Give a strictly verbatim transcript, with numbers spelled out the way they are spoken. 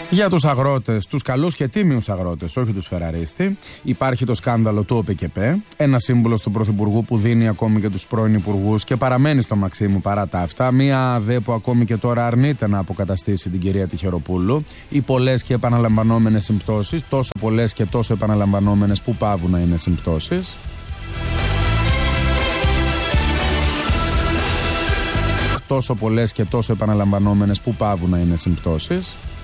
Για τους αγρότες, τους καλούς και τίμιους αγρότες, όχι τους φεραρίστη, υπάρχει το σκάνδαλο του ΟΠΕΚΕΠΕ. Ένα σύμβουλος του Πρωθυπουργού που δίνει ακόμη και τους πρώην υπουργούς και παραμένει στο Μαξίμου παρά τα αυτά. Μία ΑΔΕ που ακόμη και τώρα αρνείται να αποκαταστήσει την κυρία Τυχεροπούλου. Οι πολλές και επαναλαμβανόμενες συμπτώσεις, τόσο πολλές και τόσο επαναλαμβανόμενες που πάβουν να είναι συμπτώσεις. Τόσο πολλές και τόσο επαναλαμβανόμενες που πάβουν να είναι συμπτώσεις.